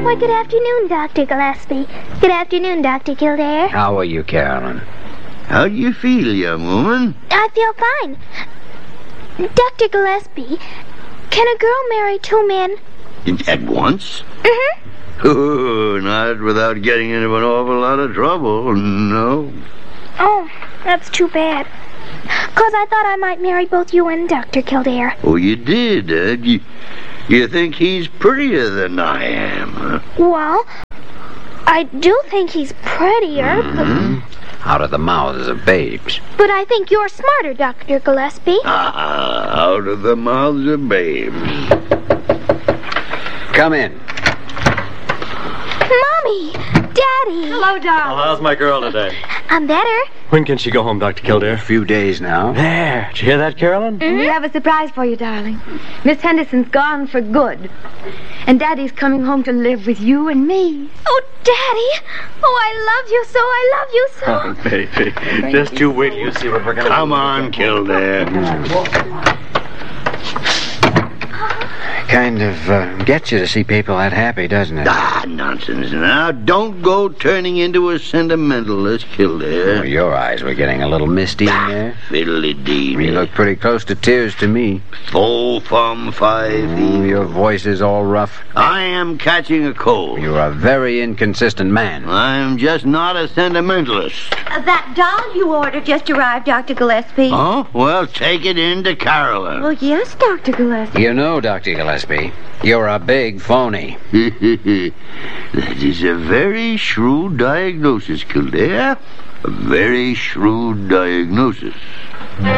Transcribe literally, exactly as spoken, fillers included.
Why, good afternoon, Doctor Gillespie. Good afternoon, Doctor Kildare. How are you, Carolyn? How do you feel, young woman? I feel fine. Doctor Gillespie, can a girl marry two men? At once? Mm-hmm. Oh, not without getting into an awful lot of trouble, no. Oh, that's too bad. Because I thought I might marry both you and Doctor Kildare. Oh, you did, eh? You, you think he's prettier than I am, huh? Well, I do think he's prettier, Mm-hmm. Out of the mouths of babes. but, but I think you're smarter, Doctor Gillespie. Ah, out of the mouths of babes. Come in. Mommy! Daddy! Hello, darling. Well, how's my girl today? I'm better. When can she go home, Doctor Kildare? A few days now. There. Did you hear that, Carolyn? And we have a surprise for you, darling. Miss Henderson's gone for good. And Daddy's coming home to live with you and me. Oh, Daddy! Oh, I love you so, I love you so. Oh, baby. Just you wait till you see what we're going to do. Come on, Kildare. Kind of uh, gets you to see people that happy, doesn't it? Ah, nonsense. Now, don't go turning into a sentimentalist, Kildare. Oh, your eyes were getting a little misty in there. Fiddly-dee. You look pretty close to tears to me. Four from five. Oh, your voice is all rough. I am catching a cold. You're a very inconsistent man. I'm just not a sentimentalist. Uh, that doll you ordered just arrived, Doctor Gillespie. Oh? Well, take it in to Carolyn. Well, yes, Doctor Gillespie. You know, Doctor Gillespie, you're a big phony. That is a very shrewd diagnosis, Kildare. A very shrewd diagnosis.